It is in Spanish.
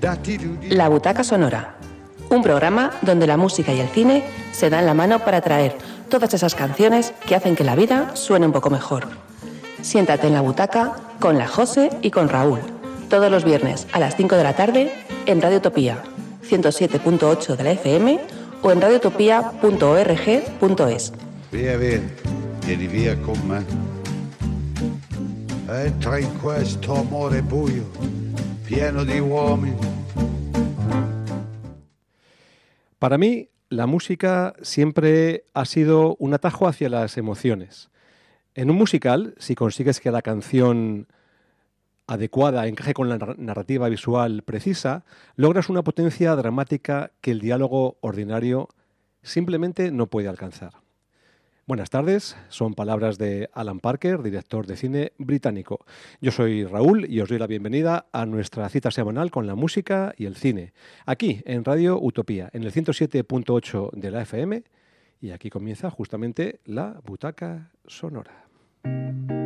La Butaca Sonora, un programa donde la música y el cine se dan la mano para traer todas esas canciones que hacen que la vida suene un poco mejor. Siéntate en la butaca con la Jose y con Raúl, todos los viernes a las 5 de la tarde en Radio Utopía, 107.8 de la FM o en radiotopia.org.es. Via, vieni via con me. Entra in questo amore buio, pieno di uomini. Para mí, la música siempre ha sido un atajo hacia las emociones. En un musical, si consigues que la canción adecuada encaje con la narrativa visual precisa, logras una potencia dramática que el diálogo ordinario simplemente no puede alcanzar. Buenas tardes, son palabras de Alan Parker, director de cine británico. Yo soy Raúl y os doy la bienvenida a nuestra cita semanal con la música y el cine, aquí en Radio Utopía, en el 107.8 de la FM, y aquí comienza justamente la Butaca Sonora.